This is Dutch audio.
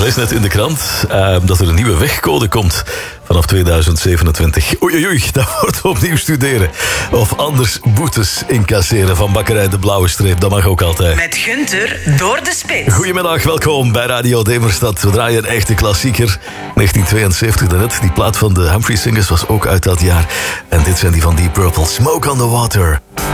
lees net in de krant dat er een nieuwe wegcode komt vanaf 2027. Oei, dat wordt opnieuw studeren. Of anders boetes incasseren van bakkerij De Blauwe Streep. Dat mag ook altijd. Met Gunther door de spits. Goedemiddag, welkom bij Radio Demerstad. We draaien een echte klassieker. 1972 daarnet. Die plaat van de Humphrey Singers was ook uit dat jaar. En dit zijn die van Deep Purple. Smoke on the Water.